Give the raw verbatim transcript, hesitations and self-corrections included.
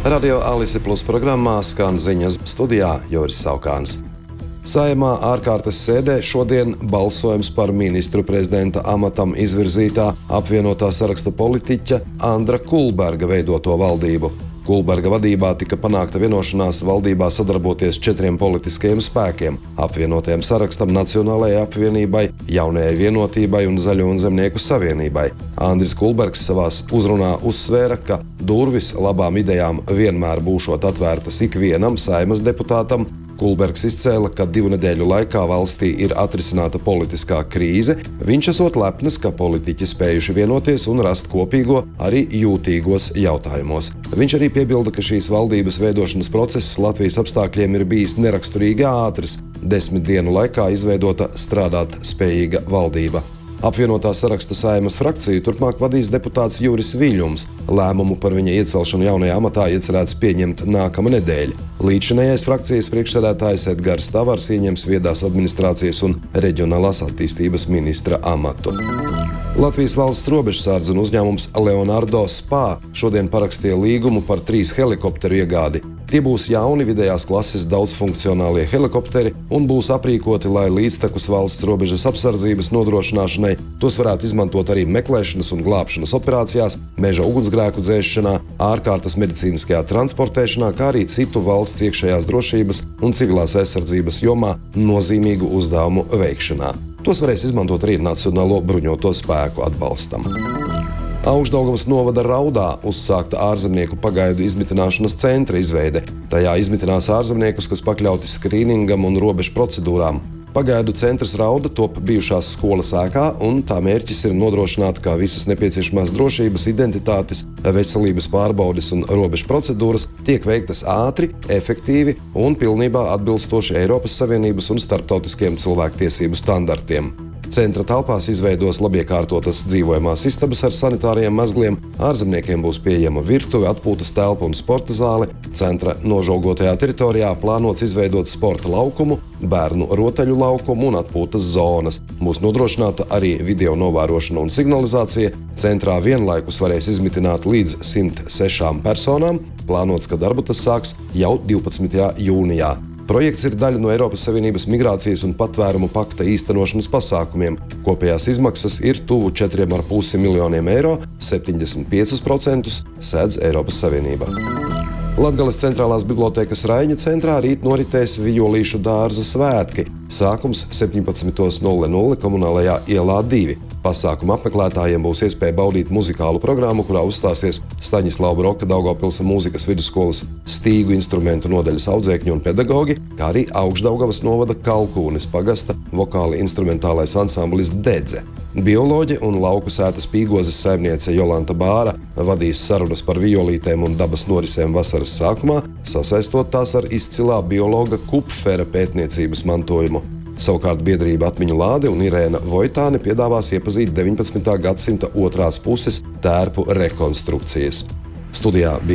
Radio Alise Plus programmā skan ziņas, studijā Joris Saukāns. Saeimā ārkārtas sēdē šodien balsojums par ministru prezidenta amatam izvirzītā apvienotā saraksta politiķa Andra Kulberga veidoto valdību. Kulberga vadībā tika panākta vienošanās valdībā sadarboties četriem politiskajiem spēkiem – apvienotajam sarakstam, Nacionālajai apvienībai, Jaunajai vienotībai un Zaļo un zemnieku savienībai. Andris Kulbergs savās uzrunā uzsvēra, ka durvis labām idejām vienmēr būšot atvērtas ikvienam Saeimas deputātam. Kulbergs izcēla, ka divu nedēļu laikā valstī ir atrisināta politiskā krīze. Viņš esot lepns, ka politiķi spējuši vienoties un rast kopīgo arī jūtīgos jautājumos. Viņš arī piebilda, ka šīs valdības veidošanas process Latvijas apstākļiem ir bijis neraksturīgi ātrs. Desmit dienu laikā izveidota strādāt spējīga valdība. Apvienotā saraksta Saeimas frakciju turpmāk vadīs deputāts Juris Viļņums. Lēmumu par viņa iecelšanu jaunajā amatā iecerēts pieņemt nākamā nedēļa. Līdzinējais frakcijas priekšsēdētājs Edgars Tavars ieņems viedās administrācijas un reģionālās attīstības ministra amatu. Latvijas valsts robežsardze un uzņēmums Leonardo Spa šodien parakstīja līgumu par trīs helikopteru iegādi. Tie būs jauni vidējās klases daudzfunkcionālie helikopteri un būs aprīkoti, lai līdztekus valsts robežas apsardzības nodrošināšanai tos varētu izmantot arī meklēšanas un glābšanas operācijās, meža ugunsgrēku dzēsšanā, ārkārtas medicīniskajā transportēšanā, kā arī citu valsts iekšējās drošības un civilās aizsardzības jomā nozīmīgu uzdevumu veikšanā. Tos varēs izmantot arī Nacionālo bruņoto spēku atbalstam. Augšdaugavas novada Raudā uzsākta ārzemnieku pagaidu izmitināšanas centra izveide. Tajā izmitinās ārzemniekus, kas pakļauti skrīningam un robežu procedūrām. Pagaidu centrs Rauda top bijušās skolas ēkā, un tā mērķis ir nodrošināt, ka visas nepieciešamās drošības, identitātes, veselības pārbaudes un robežu procedūras tiek veiktas ātri, efektīvi un pilnībā atbilstoši Eiropas Savienības un starptautiskiem cilvēktiesību standartiem. Centra telpās izveidos labiekārtotas dzīvojamās istabas ar sanitāriem mezgliem, ārzemniekiem būs pieejama virtuve, atpūtas telpa un sporta zāle. Centra nožogotajā teritorijā plānots izveidot sporta laukumu, bērnu rotaļu laukumu un atpūtas zonas. Būs nodrošināta arī video novērošana un signalizācija. Centrā vienlaikus varēs izmitināt līdz simt sešām personām. Plānots, ka darbu tas sāks jau divpadsmitajā jūnijā. Projekts ir daļa no Eiropas Savienības migrācijas un patvērumu pakta īstenošanas pasākumiem. Kopējās izmaksas ir tuvu četriem ar pusi miljoniem eiro, septiņdesmit piecus procentus sēdz Eiropas Savienība. Latgales centrālās bibliotēkas Raiņa centrā rīt noritēs Vijolīšu dārza svētki. Sākums septiņpadsmit nulle nulle Komunālajā ielā divi. Pasākuma apmeklētājiem būs iespēja baudīt muzikālu programmu, kurā uzstāsies Staņislava Broka Daugavpilsa mūzikas vidusskolas stīgu instrumentu nodaļas audzēkņi un pedagogi, kā arī Augšdaugavas novada Kalkūnes pagasta vokāli instrumentālais ansamblis Dedze. Bioloģe un lauku sētas Pīgozes saimniece Jolanta Bāra vadīs sarunas par vijolītēm un dabas norisēm vasaras sākumā, sasaistot tās ar izcilā biologa Kupfera pētniecības mantojumu. Savukārt biedrība Atmiņu Lāde un Irēna Vojtāne piedāvās iepazīt deviņpadsmitā gadsimta otrās puses tērpu rekonstrukcijas. Studijā bija